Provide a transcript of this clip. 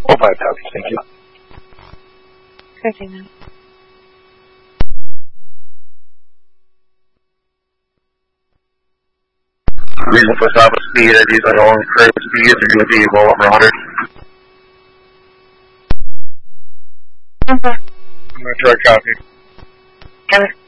Oh, 5 copies, thank you. Sure thing, man. Reason for stop speed, I'd use my own curve speed, they're going to be well over 100. Okay. I'm going to try copy. Got it.